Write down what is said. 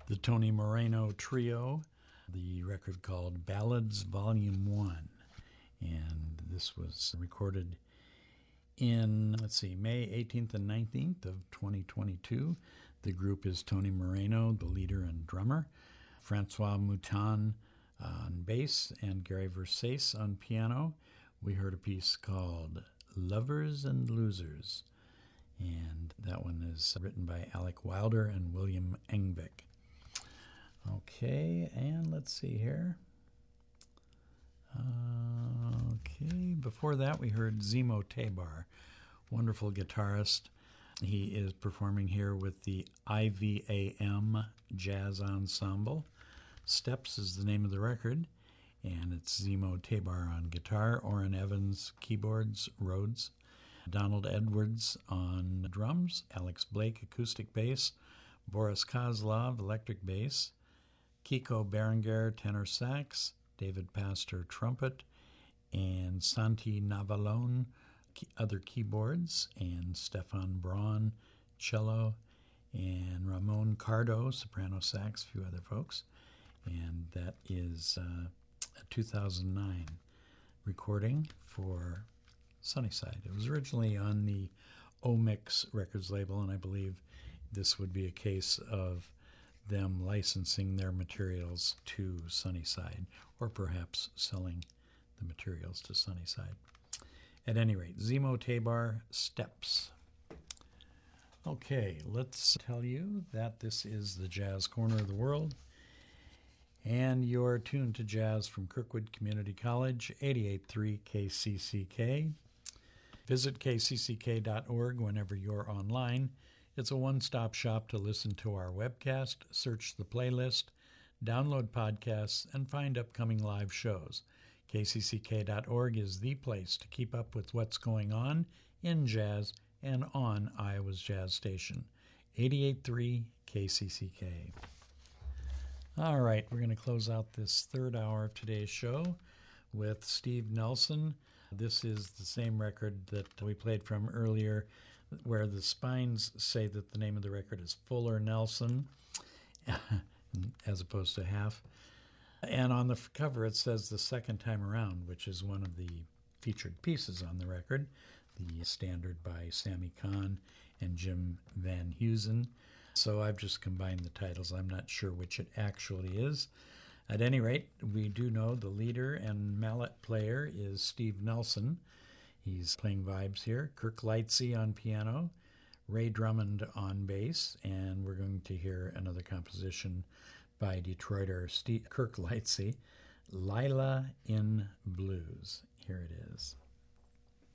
The Tony Moreno Trio, the record called Ballads Volume 1. And this was recorded in, May 18th and 19th of 2022. The group is Tony Moreno, the leader and drummer, Francois Mouton on bass, and Gary Versace on piano. We heard a piece called Lovers and Losers, and that one is written by Alec Wilder and William Engvik. Okay, and let's see here. Before that we heard Zemo Tabar, wonderful guitarist. He is performing here with the IVAM Jazz Ensemble. Steps is the name of the record, and it's Zemo Tabar on guitar, Orrin Evans keyboards, Rhodes, Donald Edwards on drums, Alex Blake acoustic bass, Boris Kozlov electric bass, Kiko Berenguer tenor sax, David Pastor trumpet, and Santi Navalone other keyboards, and Stefan Braun cello, and Ramon Cardo soprano sax, a few other folks. And that is a 2009 recording for Sunnyside. It was originally on the Omix Records label, and I believe this would be a case of them licensing their materials to Sunnyside, or perhaps selling the materials to Sunnyside. At any rate, Zemo Tabar, Steps. Okay, let's tell you that this is the Jazz Corner of the World, and you're tuned to jazz from Kirkwood Community College, 88.3 KCCK. Visit kcck.org whenever you're online. It's a one-stop shop to listen to our webcast, search the playlist, download podcasts, and find upcoming live shows. kcck.org is the place to keep up with what's going on in jazz and on Iowa's Jazz Station, 88.3 KCCK. All right, we're going to close out this third hour of today's show with Steve Nelson. This is the same record that we played from earlier, where the spines say that the name of the record is Fuller Nelson, as opposed to half. And on the cover it says The Second Time Around, which is one of the featured pieces on the record, the standard by Sammy Kahn and Jim Van Heusen. So I've just combined the titles. I'm not sure which it actually is. At any rate, we do know the leader and mallet player is Steve Nelson. He's playing vibes here. Kirk Lightsey on piano, Ray Drummond on bass, and we're going to hear another composition by Detroiter Kirk Lightsey, Lila in Blues.